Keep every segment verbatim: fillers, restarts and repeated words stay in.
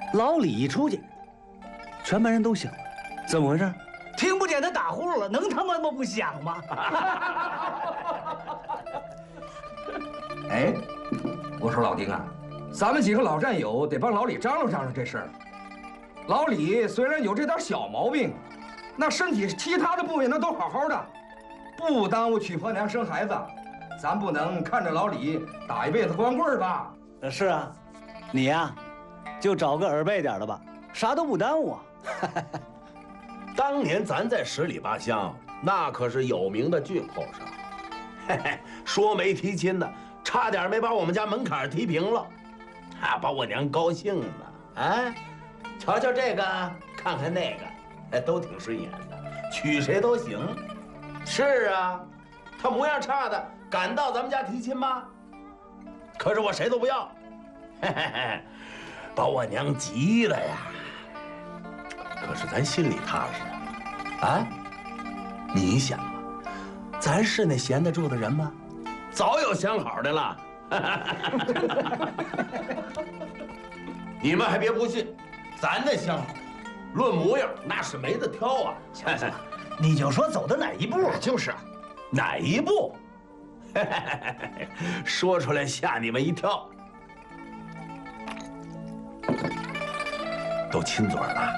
老李一出去，全班人都醒了，怎么回事？ 听不见他打呼噜了，能他妈不响吗？ 哎，我说老丁啊，咱们几个老战友得帮老李张罗张罗这事儿。老李虽然有这点小毛病，那身体其他的部位那都好好的，不耽误娶婆娘生孩子。咱不能看着老李打一辈子光棍吧？ 呃，是啊，你呀，就找个耳背点的吧，啥都不耽误啊。 当年咱在十里八乡，那可是有名的俊后生。嘿嘿，说没提亲的，差点没把我们家门槛提平了，啊，把我娘高兴了。哎，瞧瞧这个，看看那个，哎，都挺顺眼的，娶谁都行。是啊，他模样差的，敢到咱们家提亲吗？可是我谁都不要，嘿嘿嘿，把我娘急了呀。可是咱心里踏实啊！你想啊，咱是那闲得住的人吗？早有想好的了。你们还别不信，咱的相好，论模样那是没得挑啊。 行行，你就说走的哪一步？ 就是，哪一步？说出来吓你们一跳。都亲嘴了。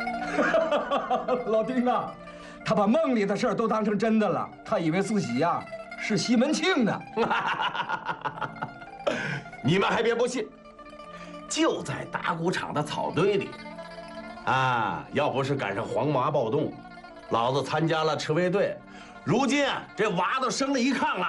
老丁啊，他把梦里的事儿都当成真的了，他以为自己呀是西门庆呢。 你们还别不信，就在打谷场的草堆里，啊，要不是赶上黄麻暴动，老子参加了赤卫队，如今啊，这娃都生了一炕了。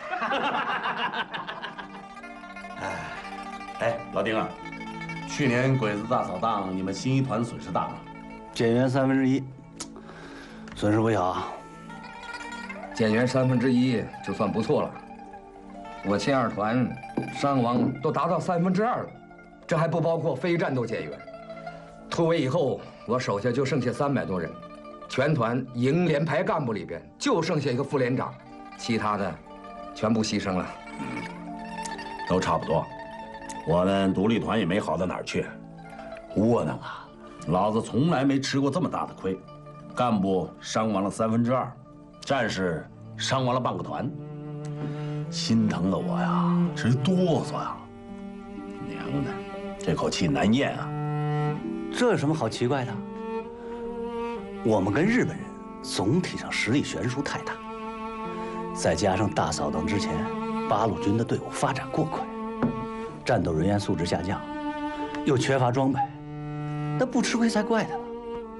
哎，哎，老丁啊，去年鬼子大扫荡，你们新一团损失大吗？ 减员三分之一，损失不小啊。 减员三分之一就算不错了。我新二团伤亡都达到三分之二了，这还不包括非战斗减员。突围以后，我手下就剩下三百多人，全团营连排干部里边就剩下一个副连长，其他的全部牺牲了。 嗯，都差不多。我们独立团也没好到哪儿去，窝囊啊！老子从来没吃过这么大的亏，干部伤亡了三分之二，战士伤亡了半个团，心疼的我呀直哆嗦呀！娘的，这口气难咽啊！ 这有什么好奇怪的？我们跟日本人总体上实力悬殊太大，再加上大扫荡之前八路军的队伍发展过快，战斗人员素质下降，又缺乏装备，那不吃亏才怪的。